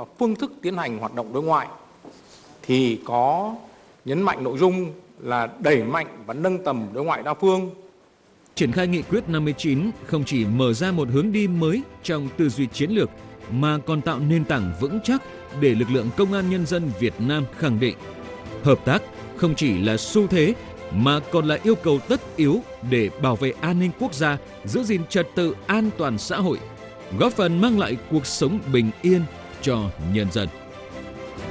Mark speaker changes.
Speaker 1: và phương thức tiến hành hoạt động đối ngoại thì có nhấn mạnh nội dung là đẩy mạnh và nâng tầm đối ngoại đa phương.
Speaker 2: Triển khai nghị quyết 59 không chỉ mở ra một hướng đi mới trong tư duy chiến lược mà còn tạo nền tảng vững chắc để lực lượng công an nhân dân Việt Nam khẳng định hợp tác không chỉ là xu thế mà còn là yêu cầu tất yếu để bảo vệ an ninh quốc gia, giữ gìn trật tự an toàn xã hội, góp phần mang lại cuộc sống bình yên cho nhân dân.